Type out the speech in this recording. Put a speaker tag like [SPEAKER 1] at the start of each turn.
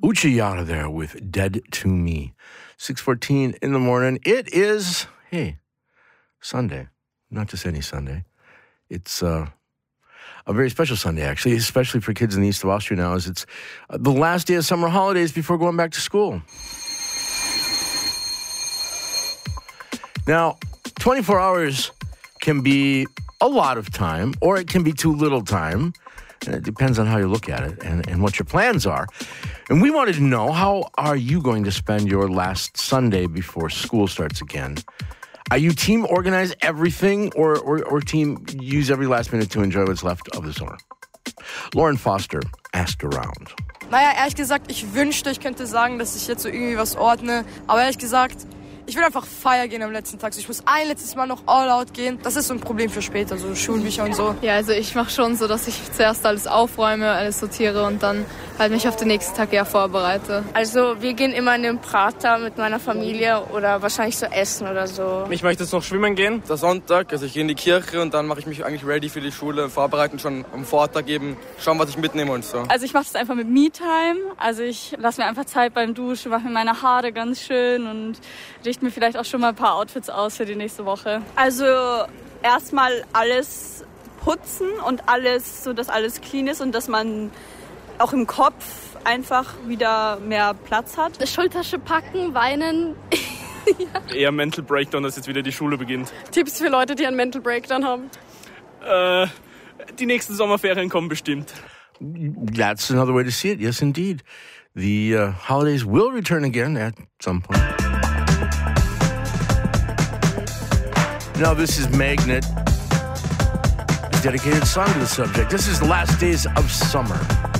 [SPEAKER 1] Uche Yara there with Dead to Me. 6:14 in the morning. It is, Sunday. Not just any Sunday. It's a very special Sunday, actually, especially for kids in the east of Austria now, as it's the last day of summer holidays before going back to school. Now, 24 hours can be a lot of time, or it can be too little time. It depends on how you look at it and what your plans are. And we wanted to know, how are you going to spend your last Sunday before school starts again? Are you team organize everything or team use every last minute to enjoy what's left of the summer? Lauren Foster asked around.
[SPEAKER 2] Naja, ehrlich gesagt, ich wünschte, ich könnte sagen, dass ich jetzt so irgendwie was ordne. Aber ehrlich gesagt, ich will einfach feiern gehen am letzten Tag. Ich muss ein letztes Mal noch all out gehen. Das ist so ein Problem für später, so Schulbücher und so.
[SPEAKER 3] Ja, also ich mache schon so, dass ich zuerst alles aufräume, alles sortiere und dann halt mich auf den nächsten Tag eher vorbereite.
[SPEAKER 4] Also wir gehen immer in den Prater mit meiner Familie oder wahrscheinlich so essen oder so.
[SPEAKER 5] Ich möchte jetzt noch schwimmen gehen. Der Sonntag, also ich gehe in die Kirche und dann mache ich mich eigentlich ready für die Schule, vorbereiten schon am Vortag eben, schauen, was ich mitnehme und so.
[SPEAKER 6] Also ich mache das einfach mit Me-Time. Also ich lasse mir einfach Zeit beim Duschen, mache mir meine Haare ganz schön und richte mir vielleicht auch schon mal ein paar Outfits aus für die nächste Woche.
[SPEAKER 7] Also erstmal alles putzen und alles, so dass alles clean ist und dass man auch im Kopf einfach wieder mehr Platz hat.
[SPEAKER 8] Eine Schultasche packen, weinen.
[SPEAKER 5] Ja. Eher Mental Breakdown, dass jetzt wieder die Schule beginnt.
[SPEAKER 2] Tipps für Leute, die einen Mental Breakdown haben?
[SPEAKER 5] Die nächsten Sommerferien kommen bestimmt.
[SPEAKER 1] That's another way to see it. Yes, indeed. The holidays will return again at some point. Now, this is Magnet. A dedicated song to the subject. This is the last days of summer.